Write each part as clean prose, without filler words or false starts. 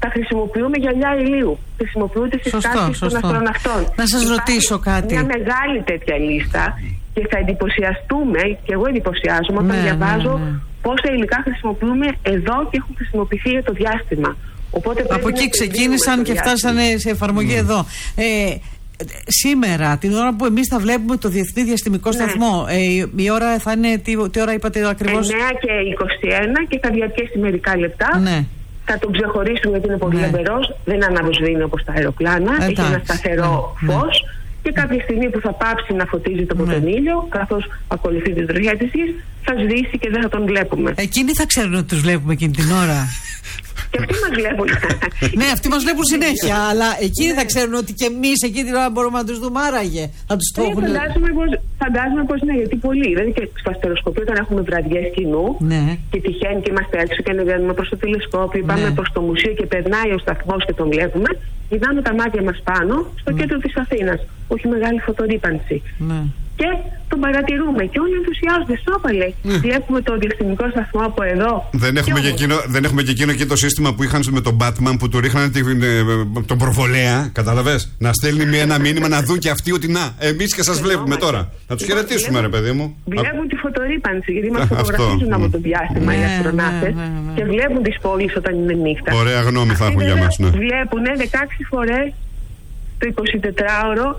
τα χρησιμοποιούμε γυαλιά ηλίου. Χρησιμοποιούνται στις τάξεις των αστροναυτών. Να σας ρωτήσω κάτι. Μια μεγάλη τέτοια λίστα και θα εντυπωσιαστούμε, και εγώ εντυπωσιάζομαι όταν διαβάζω πόσα υλικά χρησιμοποιούμε εδώ και έχουν χρησιμοποιηθεί για το διάστημα. Οπότε από εκεί ξεκίνησαν και φτάσανε σε εφαρμογή εδώ. Σήμερα, την ώρα που εμείς θα βλέπουμε το Διεθνή Διαστημικό Σταθμό, η ώρα θα είναι, τι ώρα είπατε ακριβώς? 9 και 21 και θα διαρκέσει μερικά λεπτά. Ναι. Θα τον ξεχωρίσουμε γιατί είναι πολύ λαμπερός, δεν αναβοσβήνει όπως τα αεροπλάνα, έχει ένα σταθερό φως και κάποια στιγμή που θα πάψει να φωτίζεται από τον ήλιο, καθώς ακολουθεί τη τροχιά της γης, θα σβήσει και δεν θα τον βλέπουμε. Εκείνοι θα ξέρουν ότι τους βλέπουμε εκείνη την ώρα. Και αυτοί μας βλέπουν. Ναι, αυτοί μας βλέπουν συνέχεια, αλλά εκείνοι θα ξέρουν ότι και εμείς εκείνη την ώρα μπορούμε να τους δούμε, άραγε. Να τους το έχουν. Φαντάζομαι πως ναι, γιατί πολλοί. Δηλαδή και στο αστεροσκοπείο, όταν έχουμε βραδιές κοινού και τυχαίνει και είμαστε έξω και ανεβαίνουμε προς το τηλεσκόπιο, πάμε προς το μουσείο και περνάει ο σταθμός και τον βλέπουμε, γυρνάμε τα μάτια μας πάνω στο κέντρο της Αθήνας. Όχι μεγάλη φωτορύπανση. Και τον παρατηρούμε και όλοι ενθουσιάζονται. Σώπαλε. Βλέπουμε το διαστημικό σταθμό από εδώ. Δεν έχουμε και εκείνο και το σύστημα που είχαν με τον Batman που του ρίχνανε τον προβολέα. Κατάλαβες? Να στέλνει ένα μήνυμα να δουν και αυτοί ότι να, εμείς και σας βλέπουμε τώρα. Να τους χαιρετήσουμε, ρε παιδί μου. Βλέπουν τη φωτορύπανση, γιατί μας φωτογραφίζουν από το διάστημα οι αστροναύτες και βλέπουν τις πόλεις όταν είναι νύχτα. Ωραία γνώμη θα έχουν για μας. Βλέπουν 16 φορές το 24ωρο.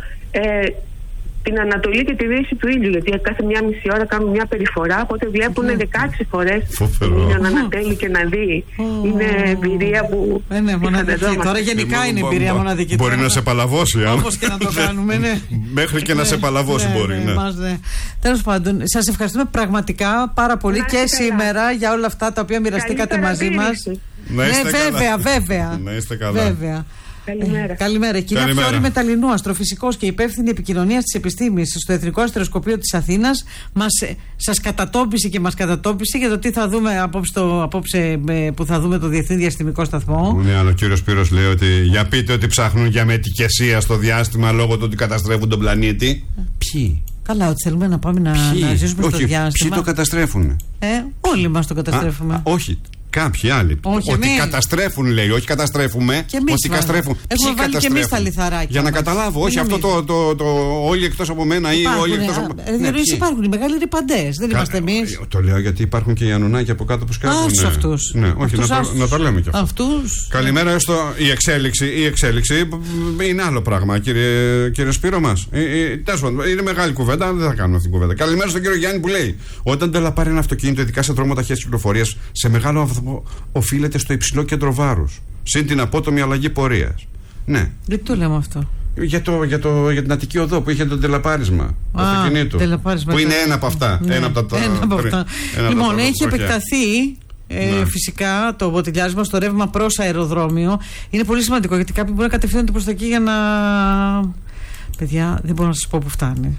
Την Ανατολή και τη Δύση του ήλιου, γιατί κάθε μία μισή ώρα κάνουν μια περιφορά, οπότε βλέπουν 16 φορές τον ήλιο να ανατέλει και να δει. Είναι εμπειρία που. Ναι, μοναδική. Τώρα γενικά είναι εμπειρία μοναδική. Μπορεί να σε παλαβώσει, όπως και να το κάνουμε, ναι. Μέχρι και να σε παλαβώσει μπορεί. Τέλος πάντων, σας ευχαριστούμε πραγματικά πάρα πολύ και σήμερα για όλα αυτά τα οποία μοιραστήκατε μαζί μας. Ναι, βέβαια. Να είστε καλά. Καλημέρα. Κυρία Φιώρη Μεταλλινού, αστροφυσικός και υπεύθυνη επικοινωνίας της επιστήμης στο Εθνικό Αστεροσκοπείο της Αθήνας, σας κατατόπισε και μας κατατόπισε για το τι θα δούμε απόψε που θα δούμε το Διεθνή Διαστημικό Σταθμό. Ναι, αλλά ο κύριος Σπύρος λέει ότι για πείτε ότι ψάχνουν για μετικεσία στο διάστημα λόγω του ότι καταστρέφουν τον πλανήτη. Ποιοι? Καλά, ότι θέλουμε να πάμε να ζήσουμε στο διάστημα. Ποιοι το καταστρέφουν? Όλοι μας το καταστρέφουμε. Όχι. Κάποιοι άλλοι. Όχι, ότι καταστρέφουν, λέει. Όχι καταστρέφουμε. Και εμείς ότι καταστρέφουν. Έχουμε βάλει και εμείς τα λιθαράκια. Για να καταλάβω. Όχι αυτό το όλοι εκτός από μένα ή όλοι εκτός από μένα. Υπάρχουν οι μεγάλοι ρηπαντές. Δεν είμαστε εμείς. Το λέω γιατί υπάρχουν και οι Ανουνάκοι από κάτω που σκάβουν. Άσους αυτούς. Ναι, όχι, να τα λέμε κι αυτό. Καλημέρα. Η εξέλιξη είναι άλλο πράγμα, κύριε Σπύρο μας. Τέλος πάντων, είναι μεγάλη κουβέντα, δεν θα κάνουμε αυτή την κουβέντα. Καλημέρα στον κύριο Γιάννη που λέει: όταν τελαπάρει ένα αυτοκίνητο, ειδικά σε δρόμο ταχείας κυκλοφορίας, σε μεγάλο βαθμό οφείλεται στο υψηλό κέντρο βάρους, συν την απότομη αλλαγή πορείας. Ναι. Γιατί το λέμε αυτό? Για την Αττική Οδό που είχε το τελαπάρισμα του αυτοκινήτου. Που είναι ένα από αυτά. Ναι. Ένα από αυτά. Λοιπόν, έχει επεκταθεί. Φυσικά το μποτιλιάρισμα στο ρεύμα προς αεροδρόμιο είναι πολύ σημαντικό, γιατί κάποιοι μπορεί να κατευθύνονται προς τα εκεί για να. Παιδιά, δεν μπορώ να σας πω που φτάνει.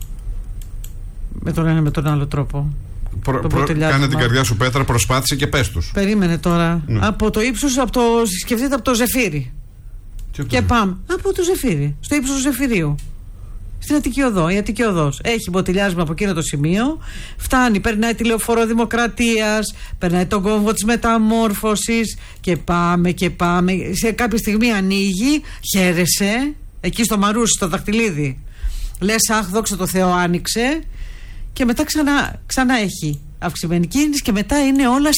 Με τον ένα με τον άλλο τρόπο. Κάνε την καρδιά σου πέτρα, προσπάθησε και πες τους. Περίμενε τώρα. Από το ύψος, σκεφτείτε από το Ζεφύρι. Και πάμε. Από το Ζεφύρι. Στο ύψος του Ζεφυρίου. Στην Αττική Οδό. Η Αττική Οδός έχει μποτιλιάρισμα από εκείνο το σημείο. Φτάνει, περνάει τη Λεωφόρο Δημοκρατίας, περνάει τον κόμβο της Μεταμόρφωσης και πάμε. Σε κάποια στιγμή ανοίγει, χαίρεσαι. Εκεί στο Μαρούσι, στο Δαχτυλίδι. Λες, αχ, δόξα τω Θεώ, άνοιξε. Και μετά ξανά έχει αυξημένη κίνηση και μετά είναι όλα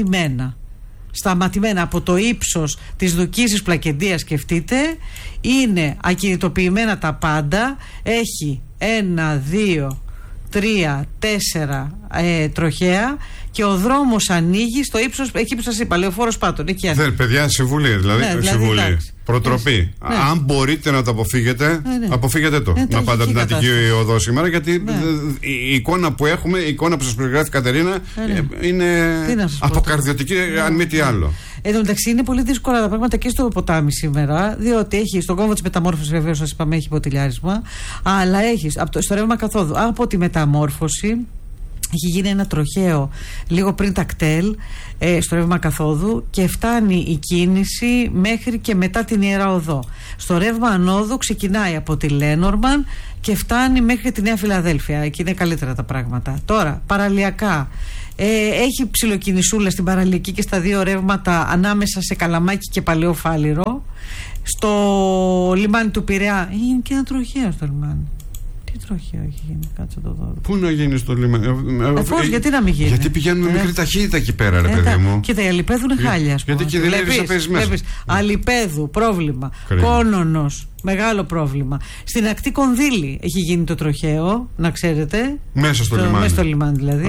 σταματημένα από το ύψος της Δουκίσης Πλακεντίας, σκεφτείτε, είναι ακινητοποιημένα τα πάντα, έχει 1, 2, 3, 4 τροχέα και ο δρόμος ανοίγει στο ύψος, εκεί που σας είπα, Λεωφόρος Πάτων. Παιδιά, συμβουλή, δηλαδή συμβουλή. Προτροπή. Ναι. Αν μπορείτε να το αποφύγετε, αποφύγετε το. Να πάτε από την Αττική Οδό σήμερα, γιατί η εικόνα που έχουμε, η εικόνα που σας περιγράφει η Κατερίνα, είναι αποκαρδιωτική, αν μη τι άλλο. Εν τω μεταξύ, είναι πολύ δύσκολα τα πράγματα και στο ποτάμι σήμερα, διότι έχει στον κόμβο της Μεταμόρφωσης, βεβαίως, σας είπαμε, έχει ποτηλιάρισμα, αλλά έχει στο ρεύμα καθόδου από τη Μεταμόρφωση. Έχει γίνει ένα τροχαίο λίγο πριν τα κτέλ στο ρεύμα καθόδου και φτάνει η κίνηση μέχρι και μετά την Ιερά Οδό. Στο ρεύμα ανόδου ξεκινάει από τη Λένορμαν και φτάνει μέχρι τη Νέα Φιλαδέλφια. Εκεί είναι καλύτερα τα πράγματα. Τώρα, παραλιακά. Έχει ψιλοκινησούλα στην παραλιακή και στα δύο ρεύματα ανάμεσα σε Καλαμάκι και Παλαιό Φάληρο. Στο λιμάνι του Πειραιά είναι και ένα τροχαίο στο λιμάνι. Τι τροχαίο έχει γίνει, κάτσε το δω. Πού να γίνει στο λιμάνι? Πώς, γιατί να μην γίνει? Γιατί πηγαίνουμε μικρή ταχύτητα εκεί πέρα, ρε παιδί μου. Κοίτα, η Αλιπέδου είναι χάλια. Γιατί και δεν βλέπεις μέσα. Αλιπέδου, πρόβλημα. Κόνονος, μεγάλο πρόβλημα. Στην ακτή Κονδύλη έχει γίνει το τροχαίο, να ξέρετε. Μέσα στο λιμάνι. Μέσα στο λιμάνι δηλαδή.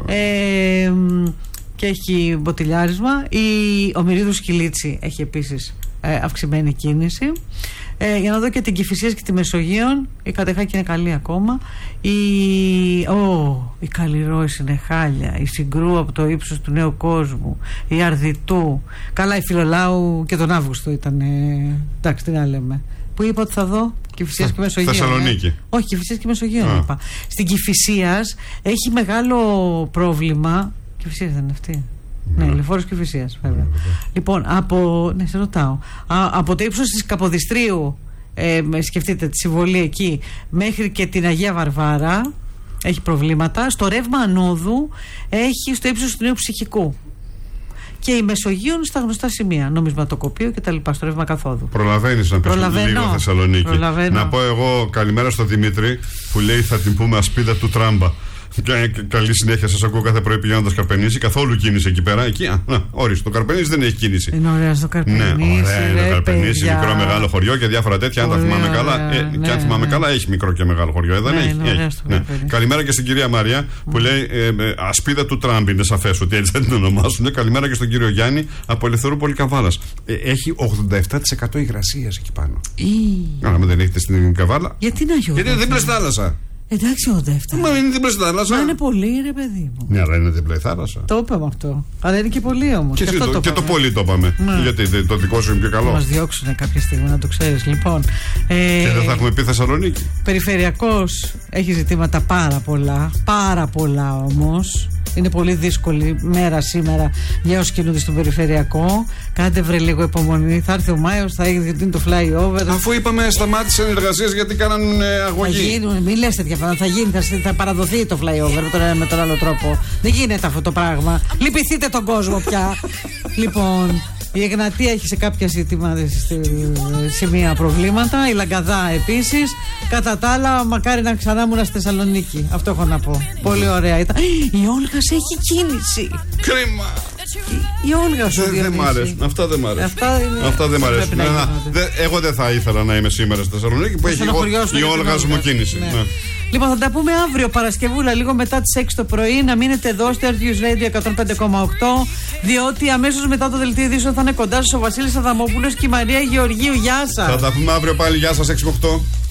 Και έχει μποτιλιάρισμα. Ο Μυρίδου Σκυλίτσι έχει επίσης αυξημένη κίνηση. Για να δω και την Κηφισίας και τη Μεσογείων. Η Κατεχάκη είναι καλή ακόμα. Η Καλλιρόης είναι χάλια. Η Συγκρού από το ύψος του Νέου Κόσμου. Η Αρδιτού. Καλά, η Φιλολάου και τον Αύγουστο ήταν. Εντάξει, τι να λέμε. Πού είπα ότι θα δω? Κηφισίας και Μεσογείων. Θεσσαλονίκη. Όχι, Κηφισίας και Μεσογείων είπα. Στην Κηφισίας έχει μεγάλο πρόβλημα. Κηφισίας δεν είναι αυτή? Ναι, Λεωφόρος Κηφισίας, βέβαια. Λοιπόν, σε ρωτάω. Από το ύψος της Καποδιστρίου, σκεφτείτε τη συμβολή εκεί, μέχρι και την Αγία Βαρβάρα, έχει προβλήματα. Στο ρεύμα ανόδου έχει στο ύψος του Νέου Ψυχικού. Και η Μεσογείων στα γνωστά σημεία, νομισματοκοπείο και τα λοιπά, στο ρεύμα καθόδου. Προλαβαίνεις να πεις λίγο Θεσσαλονίκη? Να πω εγώ καλημέρα στον Δημήτρη που λέει θα την πούμε ασπίδα του Τράμπα. Καλή συνέχεια, σας ακούω κάθε πρωί πηγαίνοντας Καρπενήσι. Καθόλου κίνηση εκεί πέρα. Όριστε, το Καρπενήσι δεν έχει κίνηση. Είναι ωραία στο Καρπενήσι. Ναι, ωραία είναι το Καρπενήσι, μικρό μεγάλο χωριό και διάφορα τέτοια. Αν τα θυμάμαι καλά. Και αν θυμάμαι καλά, έχει μικρό και μεγάλο χωριό. Δεν έχει. Καλημέρα και στην κυρία Μαρία που λέει ασπίδα του Τραμπ. Είναι σαφές ότι έτσι θα την ονομάσουν. Καλημέρα και στον κύριο Γιάννη από Ελευθερούπολη Καβάλας. Έχει 87% υγρασίας εκεί πάνω. Αν δεν έχετε στην Καβάλα. Γιατί να έχει? Γιατί είναι δίπλα στη θάλασσα. Εντάξει, 87. Μα είναι δίπλα στη θάλασσα. Μα είναι πολύ, ρε παιδί μου. Ναι, αλλά είναι δίπλα η θάλασσα. Το είπαμε αυτό. Αλλά είναι και πολύ όμως. Και το πολύ το είπαμε. Γιατί το δικό σου είναι πιο καλό. Θα μας διώξουν κάποια στιγμή, να το ξέρεις. Λοιπόν. Και δεν θα έχουμε πει Θεσσαλονίκη. Περιφερειακός έχει ζητήματα πάρα πολλά. Πάρα πολλά όμως. Είναι πολύ δύσκολη μέρα σήμερα για όσοι κινούνται στον περιφερειακό. Κάντε βρε λίγο υπομονή. Θα έρθει ο Μάιος, θα γίνει το flyover. Αφού είπαμε σταμάτησαν οι εργασίες γιατί κάναν αγωγή. Θα γίνουν, μην λες τέτοια πράγματα. Θα γίνει, θα παραδοθεί το flyover με τον άλλο τρόπο. Δεν γίνεται αυτό το πράγμα. Λυπηθείτε τον κόσμο πια. Λοιπόν. Η Εγνατία έχει σε κάποια σημεία προβλήματα. Η Λαγκαδά επίσης. Κατά τα άλλα, μακάρι να ξανά ήμουν στη Θεσσαλονίκη. Αυτό έχω να πω. Πολύ ωραία ήταν. Η Όλγας έχει κίνηση. Κρίμα. Η Όλγα σου δεν μ' αρέσουν. Αυτά δεν μ' αρέσουν. Αυτά δεν μ' αρέσουν. Εγώ δεν θα ήθελα να είμαι σήμερα στη Θεσσαλονίκη που έχει η Όλγα μου κίνηση. Λοιπόν, θα τα πούμε αύριο Παρασκευούλα, λίγο μετά τις 6 το πρωί. Να μείνετε εδώ στο RTUS Radio 105,8, διότι αμέσως μετά το δελτίο ειδήσεων θα είναι κοντά σας ο Βασίλης Αδαμόπουλος και η Μαρία Γεωργίου. Γεια σας. Θα τα πούμε αύριο πάλι. Γεια σας, 6 με 8.